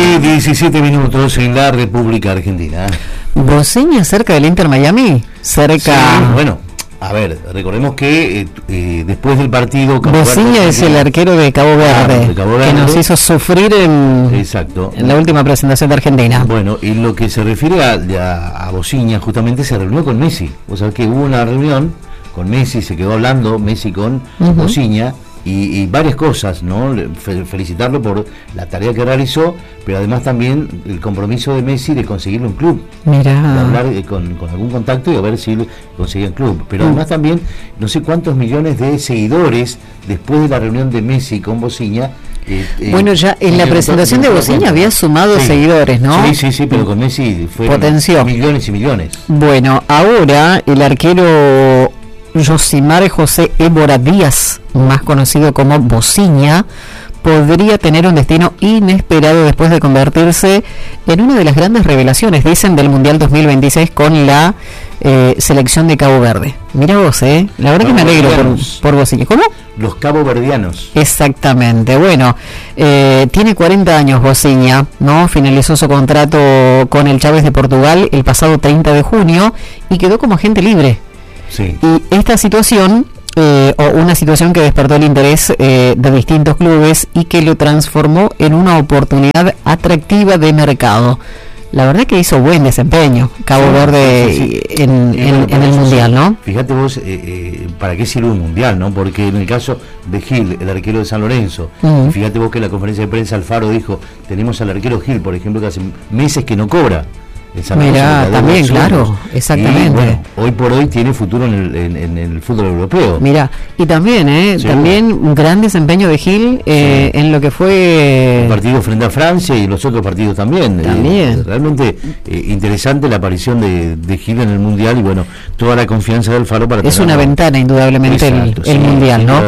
17 minutos en la República Argentina. Bociña cerca del Inter Miami, cerca. Sí, bueno, a ver, recordemos que después del partido Bociña es el arquero de Cabo Verde, que nos hizo sufrir exacto, en la última presentación de Argentina. Bueno, y lo que se refiere a Bociña, justamente se reunió con Messi. O sea que hubo una reunión con Messi, se quedó hablando Messi con Bociña. Y varias cosas, ¿no? Felicitarlo por la tarea que realizó, pero además también el compromiso de Messi de conseguirle un club. Mira. De hablar con algún contacto y a ver si conseguía un club. Pero además también, no sé cuántos millones de seguidores después de la reunión de Messi con Bociña. Bueno, ya en la presentación de Bociña había sumado seguidores, ¿no? Sí, pero con Messi fue millones y millones. Bueno, ahora el arquero Yosimar José Évora Díaz, más conocido como Bociña, podría tener un destino inesperado después de convertirse en una de las grandes revelaciones, dicen, del Mundial 2026 con la selección de Cabo Verde. Mira vos, la verdad que me alegro por Bociña. ¿Cómo? Los caboverdianos. Exactamente. Bueno, tiene 40 años Bociña, ¿no? Finalizó su contrato con el Chaves de Portugal el pasado 30 de junio y quedó como agente libre. Sí. Y esta situación, o una situación que despertó el interés de distintos clubes y que lo transformó en una oportunidad atractiva de mercado. La verdad que hizo buen desempeño Cabo Verde en el Mundial, ¿no? Fíjate vos, ¿para qué sirve un Mundial, no? Porque en el caso de Gil, el arquero de San Lorenzo, fíjate vos que en la conferencia de prensa Alfaro dijo, tenemos al arquero Gil, por ejemplo, que hace meses que no cobra. Mira, también, claro, exactamente. Y, bueno, hoy por hoy tiene futuro en el fútbol europeo. Mira, y también, también un gran desempeño de Gil en lo que fue el partido frente a Francia y los otros partidos también. Realmente interesante la aparición de Gil en el Mundial y bueno, toda la confianza del Faro para. Es una ventana, indudablemente, el Mundial, ¿no?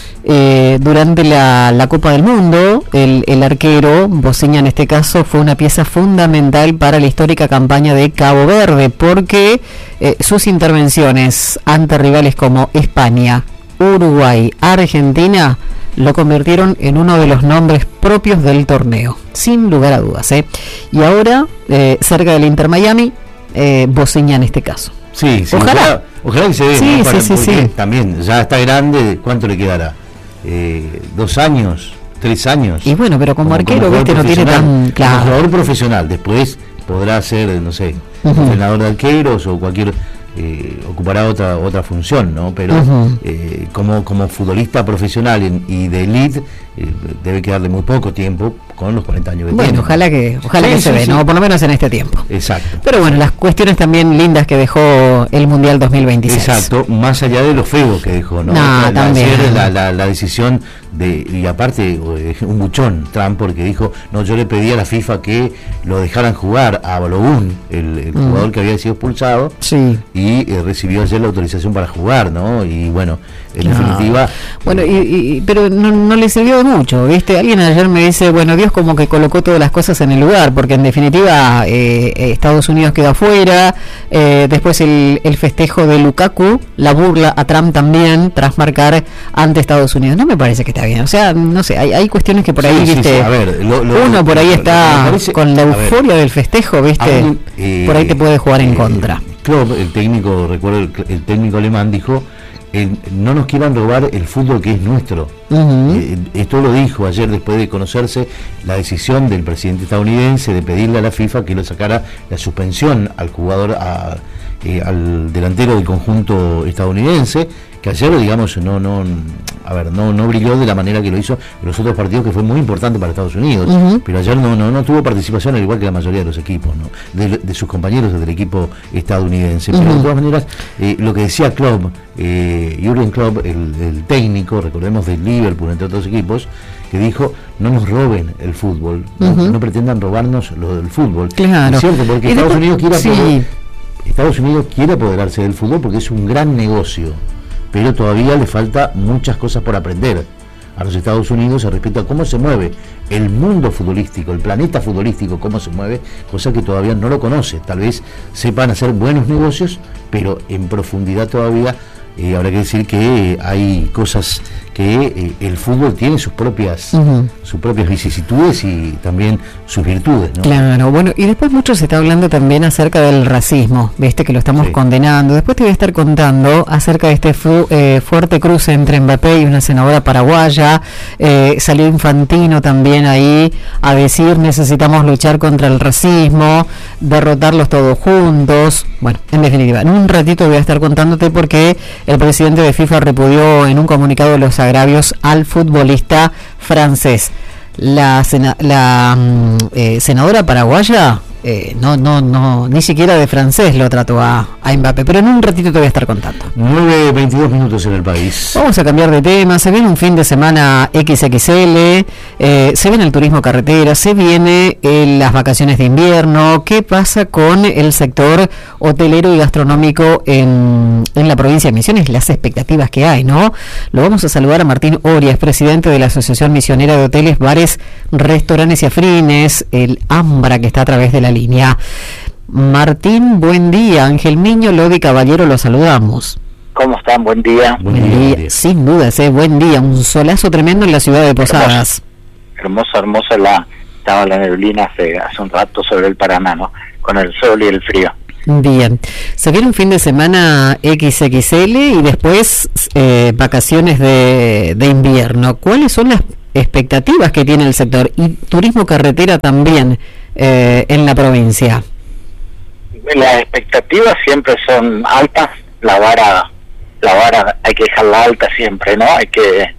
Durante la Copa del Mundo, el arquero Bociña en este caso fue una pieza fundamental para la histórica campaña de Cabo Verde, porque sus intervenciones ante rivales como España, Uruguay, Argentina lo convirtieron en uno de los nombres propios del torneo, sin lugar a dudas. Y ahora, cerca del Inter Miami, Bociña en este caso. Sí, ojalá que se dé. Sí. También ya está grande, ¿cuánto le quedará? 2 años, 3 años. Y bueno, pero como arquero, viste, no tiene tan claro. Como jugador profesional, después podrá ser, no sé, entrenador de arqueros o cualquier, ocupará otra función, ¿no? Pero como futbolista profesional y de elite, debe quedarle muy poco tiempo con los 40 años que tiene. Bueno, ojalá que se dé, ¿no? Por lo menos en este tiempo. Exacto. Pero bueno, las cuestiones también lindas que dejó el Mundial 2026. Exacto, más allá de lo feo que dejó, ¿no? También. La decisión y aparte un buchón Trump, porque dijo, no, yo le pedí a la FIFA que lo dejaran jugar a Balogun, el jugador que había sido expulsado, y recibió ayer la autorización para jugar, ¿no? Y bueno, en definitiva. Bueno, pero no le sirvió de mucho, ¿viste? Alguien ayer me dice, bueno, Dios como que colocó todas las cosas en el lugar, porque en definitiva Estados Unidos quedó afuera, después el festejo de Lukaku, la burla a Trump también, tras marcar ante Estados Unidos. No me parece que está bien, o sea, no sé, hay cuestiones que por ahí, viste, a ver, uno por ahí está con la euforia del festejo, viste, por ahí te puede jugar en contra. Klopp, el técnico, recuerdo el técnico alemán, dijo, no nos quieran robar el fútbol que es nuestro. Esto lo dijo ayer después de conocerse la decisión del presidente estadounidense de pedirle a la FIFA que lo sacara la suspensión al jugador, al delantero del conjunto estadounidense, que ayer, digamos, no brilló de la manera que lo hizo en los otros partidos, que fue muy importante para Estados Unidos, pero ayer no tuvo participación, al igual que la mayoría de los equipos, ¿no? de sus compañeros del equipo estadounidense. Pero de todas maneras, lo que decía Klopp, Jürgen Klopp, el técnico, recordemos, del Liverpool, entre otros equipos, que dijo, no nos roben el fútbol, no pretendan robarnos lo del fútbol. Claro. Es cierto, porque Estados Unidos quiere apoderarse del fútbol porque es un gran negocio, pero todavía le falta muchas cosas por aprender a los Estados Unidos respecto a cómo se mueve el mundo futbolístico, el planeta futbolístico, cómo se mueve, cosa que todavía no lo conoce. Tal vez sepan hacer buenos negocios, pero en profundidad todavía habrá que decir que hay cosas que el fútbol tiene sus propias vicisitudes y también sus virtudes, ¿no? Claro, bueno, y después mucho se está hablando también acerca del racismo, viste que lo estamos condenando. Después te voy a estar contando acerca de este fuerte cruce entre Mbappé y una senadora paraguaya. Salió Infantino también ahí a decir: necesitamos luchar contra el racismo, derrotarlos todos juntos. Bueno, en definitiva, en un ratito voy a estar contándote por qué el presidente de FIFA repudió en un comunicado los agravios al futbolista francés. La senadora paraguaya no, ni siquiera de francés lo trató a Mbappé, pero en un ratito te voy a estar contando. 9:22 minutos en el país. Vamos a cambiar de tema. Se viene un fin de semana XXL, se viene el turismo carretera, se viene las vacaciones de invierno. ¿Qué pasa con el sector hotelero y gastronómico en la provincia de Misiones? Las expectativas que hay, ¿no? Lo vamos a saludar a Martín Orias, presidente de la Asociación Misionera de Hoteles, Bares, Restaurantes y Afrines, el AMBRA, que está a través de la línea. Martín, buen día. Ángel Miño, Lodi Caballero, los saludamos. ¿Cómo están? Buen día. Buen día. Sin dudas, buen día. Un solazo tremendo en la ciudad de Posadas. Hermosa estaba la neblina hace un rato sobre el Paraná, ¿no? Con el sol y el frío. Bien, se viene un fin de semana XXL y después vacaciones de invierno. ¿Cuáles son las expectativas que tiene el sector? Y turismo carretera también en la provincia. Las expectativas siempre son altas. La vara hay que dejarla alta siempre, ¿no? Hay que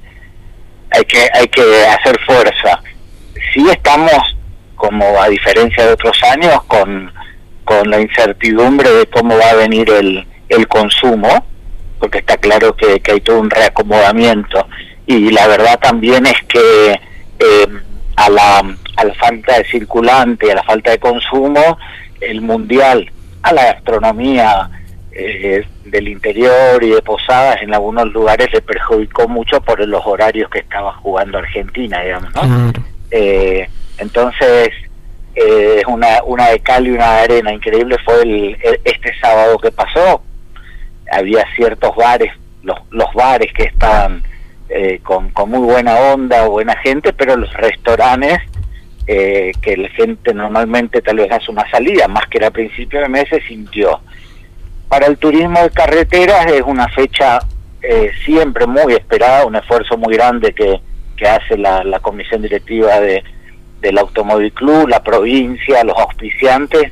hacer fuerza. Sí estamos, como a diferencia de otros años, con la incertidumbre de cómo va a venir el consumo, porque está claro que hay todo un reacomodamiento, y la verdad también es que a la falta de circulante, a la falta de consumo, el mundial, a la gastronomía del interior y de Posadas en algunos lugares le perjudicó mucho por los horarios que estaba jugando Argentina, digamos, ¿no? Entonces es una de cal y una de arena. Increíble fue este sábado que pasó. Había ciertos bares, los bares que estaban con muy buena onda, buena gente, pero los restaurantes que la gente normalmente tal vez hace una salida, más que era a principio de mes, se sintió. Para el turismo de carreteras es una fecha siempre muy esperada, un esfuerzo muy grande que hace la comisión directiva del Automóvil Club, la provincia, los auspiciantes,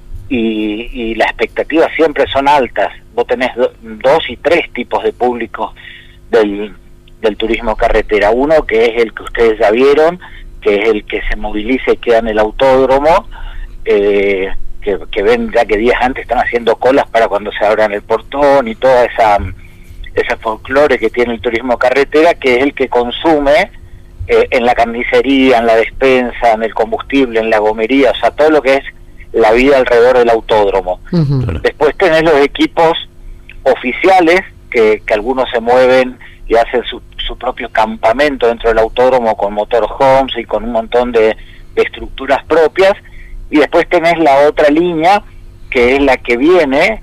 y las expectativas siempre son altas. Vos tenés 2 y 3 tipos de públicos del turismo carretera. Uno que es el que ustedes ya vieron, que es el que se moviliza y queda en el autódromo, que ven ya que días antes están haciendo colas para cuando se abran el portón, y toda esa folclore que tiene el turismo carretera, que es el que consume en la carnicería, en la despensa, en el combustible, en la gomería, o sea, todo lo que es la vida alrededor del autódromo. Después tenés los equipos oficiales, que algunos se mueven y hacen su propio campamento dentro del autódromo con motorhomes y con un montón de estructuras propias, y después tenés la otra línea, que es la que viene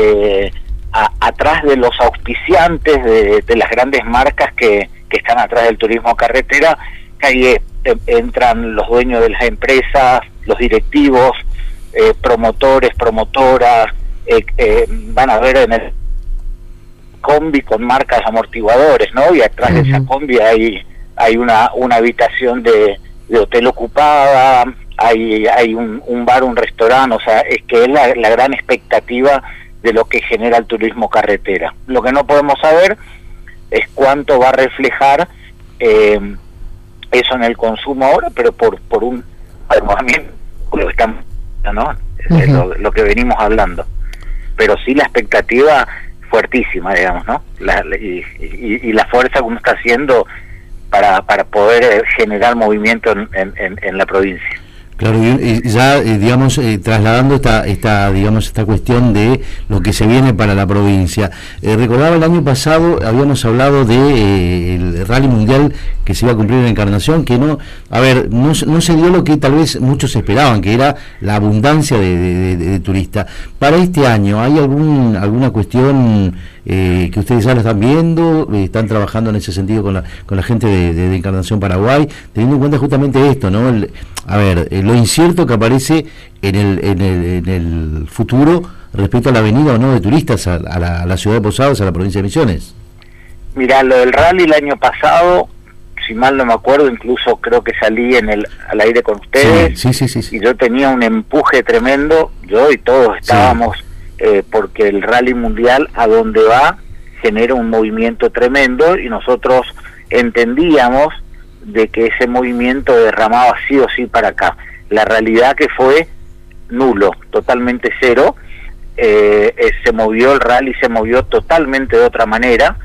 atrás de los auspiciantes de las grandes marcas que están atrás del turismo carretera, que ahí entran los dueños de las empresas, los directivos, promotores, promotoras, van a ver en el combi con marcas amortiguadores, ¿no? Y atrás de esa combi hay una habitación de hotel ocupada, hay un bar, un restaurante, o sea, es que es la gran expectativa de lo que genera el turismo carretera. Lo que no podemos saber es cuánto va a reflejar eso en el consumo ahora, pero por un armamiento, lo que estamos, ¿no? Lo que venimos hablando. Pero sí la expectativa fuertísima, digamos, ¿no? Y la fuerza que uno está haciendo para poder generar movimiento en la provincia. Claro, y ya digamos trasladando esta cuestión de lo que se viene para la provincia. Recordaba el año pasado habíamos hablado de el Rally Mundial que se iba a cumplir en Encarnación, que no se dio lo que tal vez muchos esperaban, que era la abundancia de turistas. Para este año, ¿hay alguna cuestión que ustedes ya la están viendo? ¿Están trabajando en ese sentido con la gente de Encarnación Paraguay? Teniendo en cuenta justamente esto, ¿no? Lo incierto que aparece en el futuro respecto a la venida o no de turistas a la ciudad de Posadas, a la provincia de Misiones. Mirá, lo del rally el año pasado, si mal no me acuerdo, incluso creo que salí al aire con ustedes, sí. Y yo tenía un empuje tremendo, yo y todos estábamos, porque el rally mundial a donde va genera un movimiento tremendo y nosotros entendíamos de que ese movimiento derramaba sí o sí para acá. La realidad que fue nulo, totalmente cero. Se movió el rally, se movió totalmente de otra manera.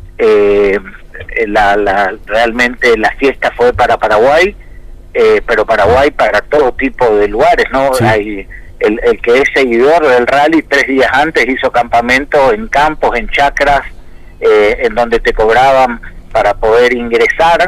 Realmente la fiesta fue para Paraguay, pero Paraguay para todo tipo de lugares, ¿no? Sí. Hay el que es seguidor del rally 3 días antes hizo campamento en campos, en chacras, en donde te cobraban para poder ingresar,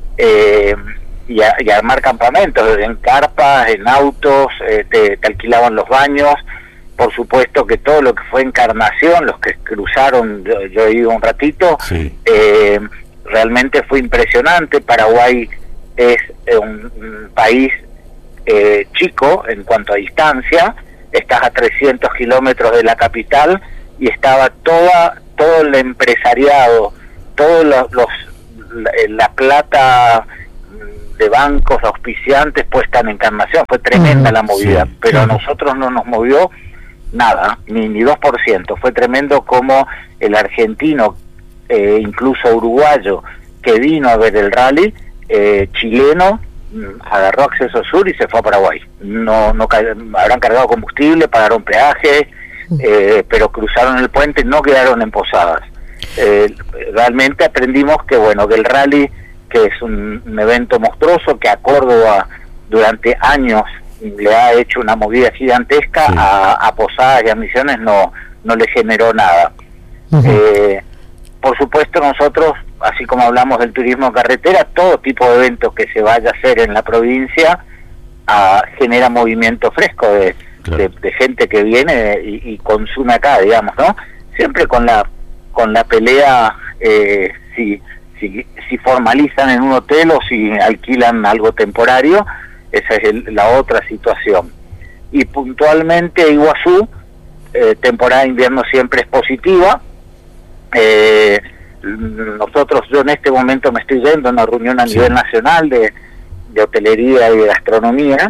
y armar campamentos en carpas, en autos, te alquilaban los baños. Por supuesto que todo lo que fue Encarnación, los que cruzaron, yo he ido un ratito, sí. Realmente fue impresionante. Paraguay es un país chico en cuanto a distancia, estás a 300 kilómetros de la capital y estaba todo el empresariado, todos la plata de bancos auspiciantes puesta en Encarnación. Fue tremenda la movida, sí, pero claro. a nosotros no nos movió nada, ni 2%. Fue tremendo como el argentino, incluso uruguayo, que vino a ver el rally, chileno, agarró acceso sur y se fue a Paraguay. No habrán cargado combustible, pagaron peaje, pero cruzaron el puente, no quedaron en Posadas. Realmente aprendimos que el rally, que es un evento monstruoso, que a Córdoba durante años le ha hecho una movida gigantesca, sí. a Posadas y a Misiones no le generó nada. Uh-huh. Por supuesto, nosotros, así como hablamos del turismo carretera, todo tipo de eventos que se vaya a hacer en la provincia genera movimiento fresco de gente que viene y consume acá, digamos, ¿no? Siempre con la pelea, si formalizan en un hotel o si alquilan algo temporario. Esa es la otra situación. Y puntualmente Iguazú, temporada de invierno siempre es positiva. Yo en este momento me estoy yendo a una reunión a nivel nacional de hotelería y de gastronomía,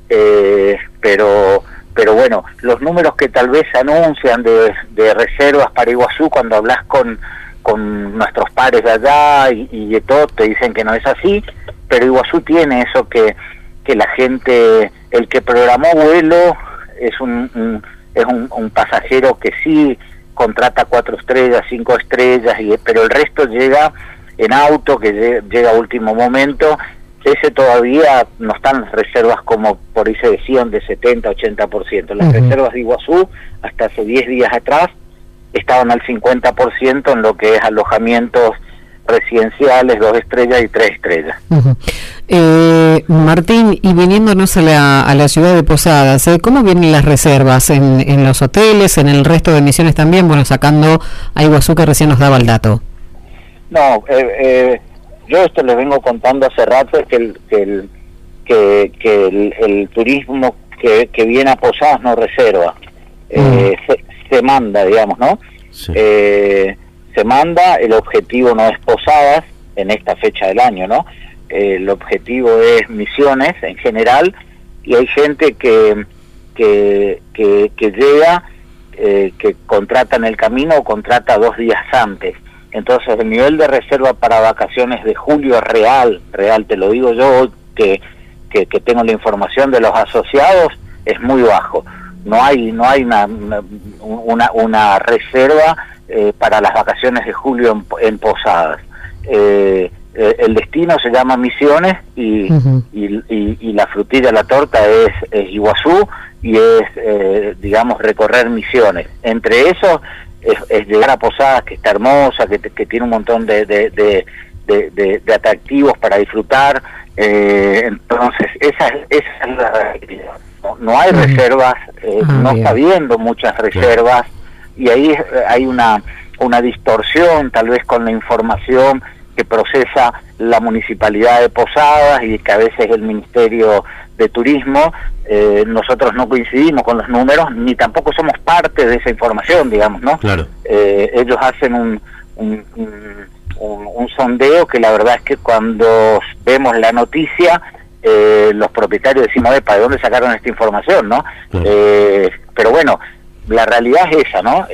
pero bueno, los números que tal vez se anuncian de reservas para Iguazú, cuando hablas con nuestros pares de allá y de todo, te dicen que no es así, pero Iguazú tiene eso que la gente, el que programó vuelo es un pasajero que sí contrata 4 estrellas, 5 estrellas, pero el resto llega en auto, que llega a último momento. Ese todavía no están las reservas como por ahí se decían de 70-80%. Las reservas de Iguazú hasta hace 10 días atrás estaban al 50% en lo que es alojamientos residenciales, 2 estrellas y 3 estrellas. Martín, y viniéndonos a la ciudad de Posadas, ¿cómo vienen las reservas en los hoteles, en el resto de Misiones también? Bueno, sacando a Iguazú, que recién nos daba el dato. No, yo esto les vengo contando hace rato, que el turismo que viene a Posadas no reserva, se manda, digamos, ¿no? Sí. Se manda, el objetivo no es Posadas en esta fecha del año, ¿no? El objetivo es Misiones en general, y hay gente que llega, que contrata en el camino o contrata 2 días antes. Entonces el nivel de reserva para vacaciones de julio es real, te lo digo yo, que tengo la información de los asociados, es muy bajo. No hay una reserva para las vacaciones de julio en Posadas. el destino se llama Misiones y la frutilla, la torta es Iguazú y es, digamos, recorrer Misiones. Entre eso es llegar a Posadas, que está hermosa, que tiene un montón de atractivos para disfrutar. Entonces, esa es la realidad. No hay reservas, no está habiendo muchas reservas, y ahí hay una distorsión tal vez con la información que procesa la Municipalidad de Posadas y que a veces el Ministerio de Turismo. Nosotros no coincidimos con los números, ni tampoco somos parte de esa información, digamos, ¿no? Claro. Ellos hacen un sondeo que la verdad es que cuando vemos la noticia, los propietarios decimos, ¿de dónde sacaron esta información, no? Claro. Pero bueno, la realidad es esa, ¿no?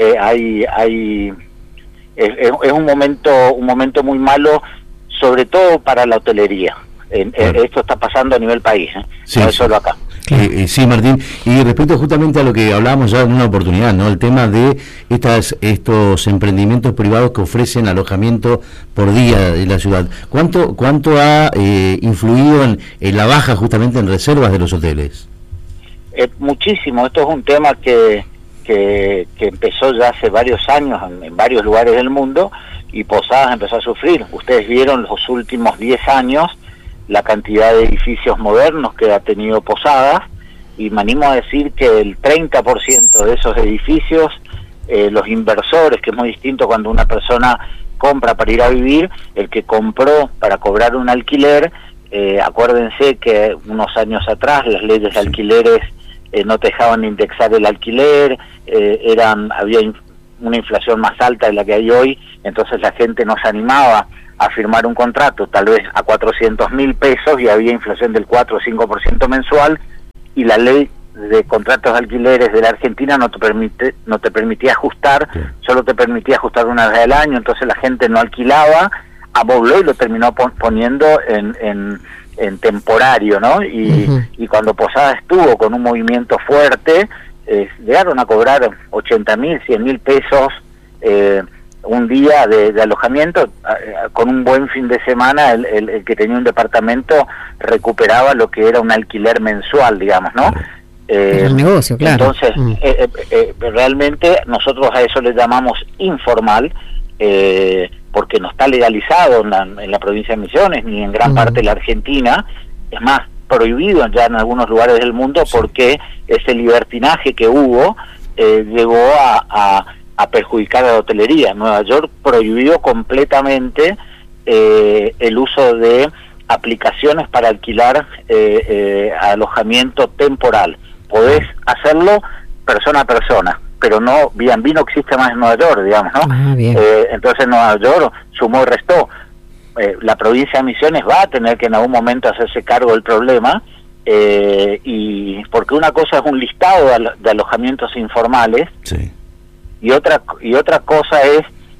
Es un momento muy malo, sobre todo para la hotelería. Claro. Esto está pasando a nivel país, sí, no es solo acá. Sí, Martín, y respecto justamente a lo que hablábamos ya en una oportunidad, ¿no? El tema de estos emprendimientos privados que ofrecen alojamiento por día en la ciudad. ¿Cuánto ha influido en la baja justamente en reservas de los hoteles? Muchísimo. Esto es un tema que empezó ya hace varios años en varios lugares del mundo, y Posadas empezó a sufrir. Ustedes vieron los últimos 10 años la cantidad de edificios modernos que ha tenido Posadas, y me animo a decir que el 30% de esos edificios, los inversores, que es muy distinto cuando una persona compra para ir a vivir, el que compró para cobrar un alquiler, acuérdense que unos años atrás las leyes de alquileres no te dejaban indexar el alquiler, había una inflación más alta de la que hay hoy, entonces la gente no se animaba a firmar un contrato tal vez a 400.000 pesos, y había inflación del 4 o 5% mensual, y la ley de contratos de alquileres de la Argentina no te permitía ajustar, solo te permitía ajustar una vez al año, entonces la gente no alquilaba, amobló y lo terminó poniendo en temporario, ¿no? Y cuando Posadas estuvo con un movimiento fuerte, llegaron a cobrar 80.000, 100.000 pesos un día de alojamiento. Con un buen fin de semana el que tenía un departamento recuperaba lo que era un alquiler mensual, digamos, ¿no? El negocio, claro. Entonces, realmente nosotros a eso le llamamos informal, porque no está legalizado en la provincia de Misiones ni en gran parte de la Argentina. Es más, prohibido ya en algunos lugares del mundo, porque ese libertinaje que hubo llegó a perjudicar a la hotelería. Nueva York prohibió completamente el uso de aplicaciones para alquilar alojamiento temporal. Podés hacerlo persona a persona, pero no, B&B no existe más en Nueva York, digamos, ¿no? Entonces Nueva York sumó y restó. La provincia de Misiones va a tener que en algún momento hacerse cargo del problema, y porque una cosa es un listado de alojamientos informales, sí, y otra cosa es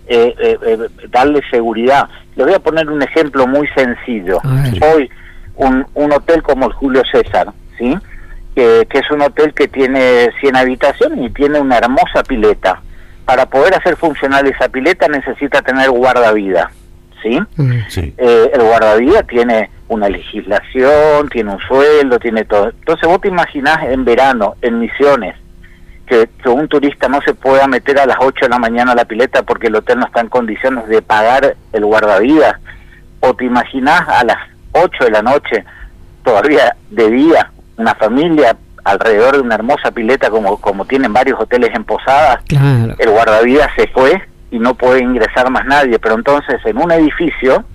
darle seguridad. Le voy a poner un ejemplo muy sencillo. Hoy un hotel como el Julio César, ¿sí?, que es un hotel que tiene 100 habitaciones y tiene una hermosa pileta. Para poder hacer funcional esa pileta necesita tener guardavidas, ¿sí? Sí. El guardavidas tiene una legislación, tiene un sueldo, tiene todo. Entonces vos te imaginás en verano, en Misiones, que un turista no se pueda meter a las 8 de la mañana a la pileta porque el hotel no está en condiciones de pagar el guardavidas. O te imaginás a las 8 de la noche, todavía de día, una familia alrededor de una hermosa pileta como tienen varios hoteles en Posadas. Claro. El guardavidas se fue y no puede ingresar más nadie. Pero entonces en un edificio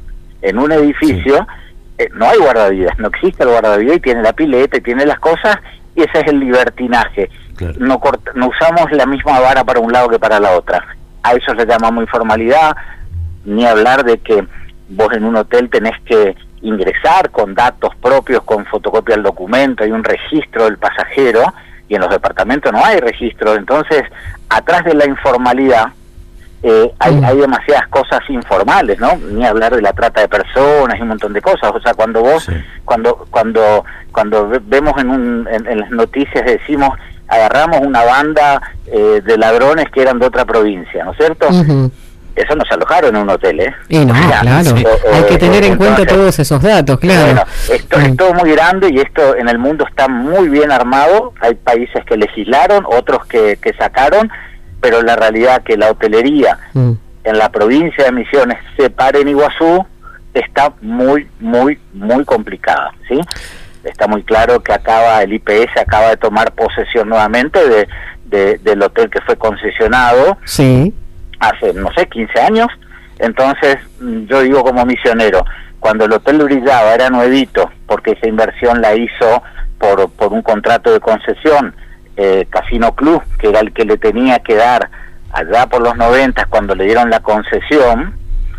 sí, no hay guardavidas, no existe el guardavidas, y tiene la pileta y tiene las cosas, y ese es el libertinaje. Claro. No usamos la misma vara para un lado que para la otra. A eso le llamamos informalidad. Ni hablar de que vos en un hotel tenés que ingresar con datos propios, con fotocopia del documento, hay un registro del pasajero, y en los departamentos no hay registro. Entonces, atrás de la informalidad hay demasiadas cosas informales, ¿no? Ni hablar de la trata de personas y un montón de cosas. O sea, cuando vos, sí, cuando vemos en las noticias, decimos, agarramos una banda de ladrones que eran de otra provincia, ¿no es cierto? eso no se alojaron en un hotel, ¿eh? Y no, claro, hay que tener en cuenta todos esos datos, claro. Bueno, esto es todo muy grande y esto en el mundo está muy bien armado. Hay países que legislaron, otros que sacaron, pero la realidad que la hotelería en la provincia de Misiones se pare en Iguazú está muy complicada, ¿sí? Está muy claro que el IPS acaba de tomar posesión nuevamente del hotel que fue concesionado. Sí. Hace, no sé, 15 años. Entonces, yo digo como misionero, cuando el hotel brillaba, era nuevito, porque esa inversión la hizo por un contrato de concesión, Casino Club, que era el que le tenía que dar allá por los 90, cuando le dieron la concesión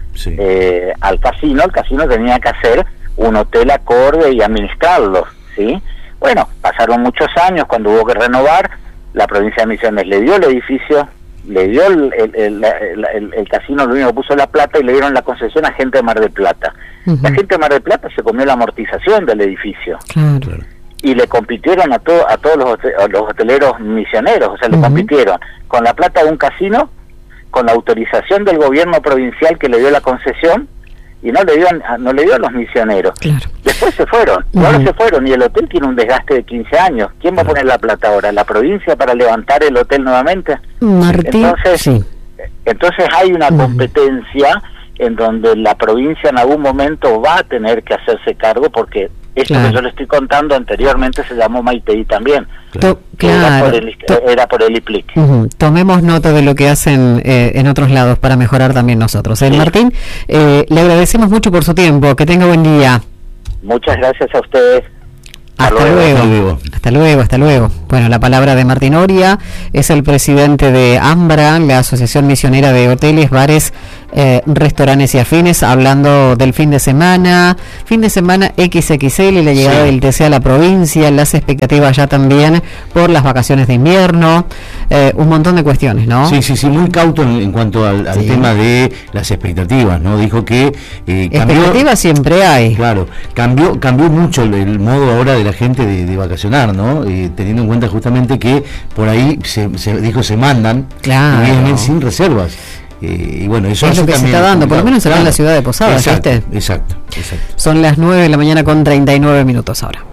al casino. El casino tenía que hacer un hotel acorde y administrarlo, ¿sí? Bueno, pasaron muchos años, cuando hubo que renovar, la provincia de Misiones le dio el edificio, le dio el casino, lo único que puso la plata, y le dieron la concesión a gente de Mar del Plata. La gente de Mar del Plata se comió la amortización del edificio. Claro. Y le compitieron a todos los hoteleros misioneros, o sea, le compitieron con la plata de un casino, con la autorización del gobierno provincial que le dio la concesión, y no le dio a los misioneros. Claro. Después se fueron, ahora se fueron, y el hotel tiene un desgaste de 15 años. ¿Quién va a poner la plata ahora? ¿La provincia para levantar el hotel nuevamente? Martín, entonces hay una competencia en donde la provincia en algún momento va a tener que hacerse cargo, porque esto que yo le estoy contando anteriormente se llamó Maitei también. Era por el IPLIC. Tomemos nota de lo que hacen en otros lados para mejorar también nosotros. Martín, le agradecemos mucho por su tiempo. Que tenga buen día. Muchas gracias a ustedes. Hasta luego. Bueno, la palabra de Martín Oria, es el presidente de AMBRA, la Asociación Misionera de Hoteles, Bares, Restaurantes y Afines, hablando del fin de semana XXL y la llegada del TC a la provincia, las expectativas ya también por las vacaciones de invierno, un montón de cuestiones, ¿no? Sí, muy cauto en cuanto al tema de las expectativas, ¿no? Dijo que expectativas siempre hay. Claro, cambió mucho el modo ahora de la gente de vacacionar, ¿no? Teniendo en cuenta justamente que por ahí se mandan y vienen sin reservas. Y bueno, eso es lo que se está dando, por lo menos será en la ciudad de Posadas, exacto. Son las 9 de la mañana con 39 minutos ahora.